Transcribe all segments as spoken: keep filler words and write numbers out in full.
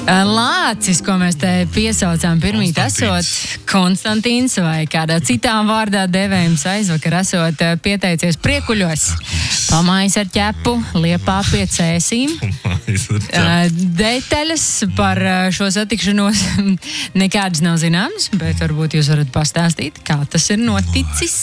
Lācis, ko mēs te piesaucām pirmīt esot, Konstantīns vai kādā citām vārdā devējums aizvakar esot pieteicies priekuļos. Pamājis ar ķepu, Liepā pie Cēsīm. Detaļas par šo satikšanos nekādas nav zināmas, bet varbūt jūs varat pastāstīt, kā tas ir noticis.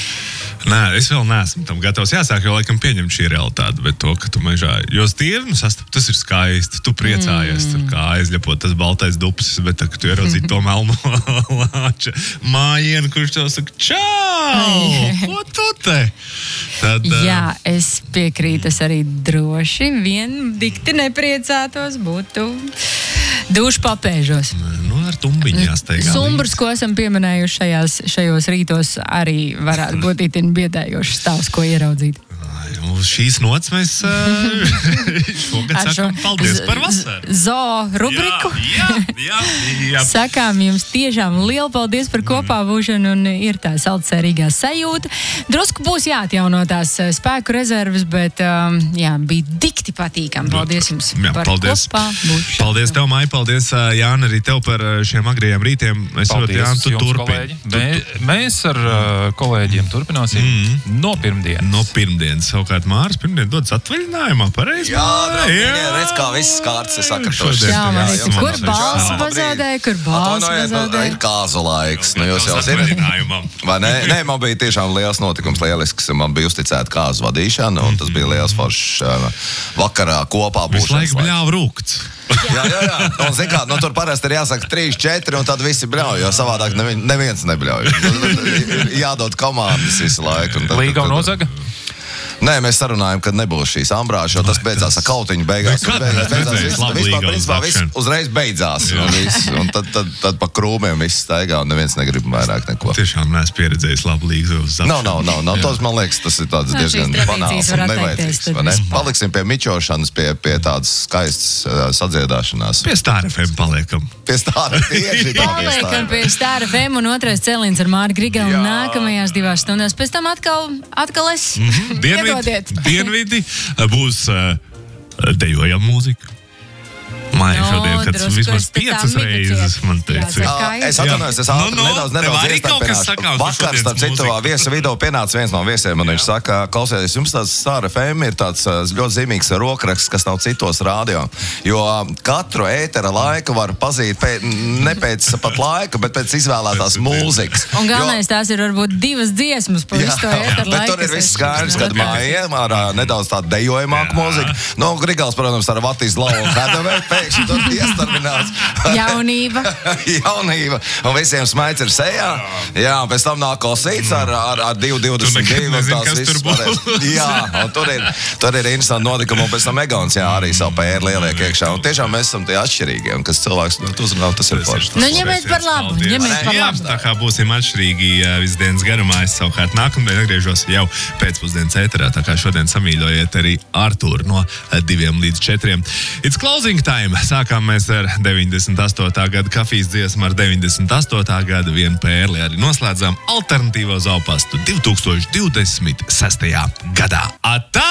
Nē, es vēl neesmu tam gatavs. Jāsāk jau laikam pieņemt šī realitāte, bet to, ka tu mežā, jo stirnu sastapu, tas ir skaisti, tu priecājies, mm. tur kā aizļepot tas baltais dupsis, bet tā, ka tu ieraudzīt to melno lāča mājienu, kurš tev saka, čau, ko tu te? Tad, Jā, es piekrītu, es arī droši vien dikti nepriecātos būtu dušu papēžos. Nu, ar tumbiņu jāsteigā. Sumbrus, ko esam pieminējuši šajās, šajos rītos, arī varētu būt itin biedējošs stāvs, ko ieraudzīt. Uz šīs nots mēs uh, šogad Ar sakām šo paldies z- par vasaru. Zoo rubriku. Jā, jā, jā, jā. Sakām jums tiešām lielu paldies par kopā būšanu un ir tā saldsērīgā sajūta. Drusku būs jāatjauno tās spēku rezerves, bet um, jā, bija dikti patīkam. Paldies jums Jā, par paldies. kopā būšanu. Paldies tev, Mai, paldies, Jāni, arī tev par šiem agrējiem rītiem. Es saprotu, Jāni, tu turpini. Mē, mēs ar uh, kolēģiem turpināsim mm. no pirmdienas. No pirmdienas. Savukārt Māris pirmdien dodas atvaļinājumā, pareizi? Jā, draugi, redz, kā viss kārtas ir sakārtotas. Jā, man Jā, ir, kur jā, balss jā. pazādēja, kur balss Atvainojiet, pazādēja. ir kāzu laiks. Nu, jūs jau zināt. Vai ne? Nē, man bija tiešām liels notikums, lielisks. Man bija uzticēta kāzu vadīšana, un tas bija liels foršs uh, vakarā kopā Visu būšanas laiku bļāv rūkts. Jā, jā, jā. Un, zin kā, nu, tur parasti ir jāsaka trīs, četri, un tad visi bļauj, jo savādāk nevi, neviens nebļauj. Ir jādod komandas visu laiku. Līga un nozaga? Nē, mēs sarunājam, ka nebūs šīs ambrāžas, jo tas beidzās ar kautiņu beigās. Kad beigās, mēs beigās redzējām viss, labu vispār, līgu principā, viss uzvākšanu? uzreiz beidzās. Un, viss, un tad, tad, tad pa krūmiem viss staigā, un neviens negrib vairāk neko. Tiešām neesmu pieredzējis labu līgu uzvākšanu. Nav, nav, nav. nav. Tos, man liekas, tas ir tāds No, diezgan šīs banāls tradīcijas un var atteikties, nevajadzīgs. tad vai ne? vispār. Paliksim pie mičošanas, pie, pie tādas skaistas uh, sadziedāšanās. Pie Star F M paliekam. Pie stāra tieši tā. Paliekam pie Star F M un otrais cēliens ar Māri Grigalu Jā. nākamajās divās stundās. Pēc tam atkal, atkal es. Piedodiet. Dienvidi, dienvidi būs uh, dejojama mūzika. Māja No, šodien, kad drusku vismaz es te tā piecas midiciet. reizes man teica. Jāsaka. Uh, es atvainojos, es ātri Nu, nu, nedaudz, tev nedaudz arī kaut kas iestarpināšu. sakāms par Vakar, šodienas starp citu, mūziku. viesa vidū pienāca viens no viesiem, un viņš saka, klausieties, jums tāds Star F M ir tāds uh, ļoti zīmīgs rokraksts, kas nav citos radio, jo uh, katru ētera laiku var pazīt pē, ne pēc pat laika, bet pēc izvēlētās mūzikas. Un galvenais tās ir varbūt divas dziesmas pa visu to ēteru bet laiku. tur ir kas viss es- skaidrs, kad māja ar uh, nedaudz tādu dejojamāku mūziku. Nu, Grigals, protams, ar Vatis Lau un Hedavēju pēkšņi tur iestarpinās. Jaunība. Jaunība. Un visiem smaids ir sejā. Jā, un pēc tam nāk Kosīts ar, ar, ar divi divdesmit divi. Tu nekad nezini, kas tur būs. Jā, un tur ir, tur ir interesanti notikumi, un pēc tam Egons, jā, arī savu pēru lieliek iekšā. Un tiešām mēs esam tie atšķirīgie, un kas cilvēks nu, uzrunā, tas ir forši. Nu, ņemiet par labu, ņemiet par Jā, labu. tā kā būsim atšķirīgi uh, visu dienas garumā, es savukārt nākamdien atgriežos jau pēcpusdienas ēterā, tā kā šodien samīļojiet arī Artūru no uh, diviem līdz četriem. It's closing time. Sākām mēs ar deviņdesmit astotā gada kafijas dziesmu, ar deviņdesmit astotā gada vienu pērli arī noslēdzām alternatīvo zaupastu divi tūkstoši divdesmit sestajā gadā. Atā!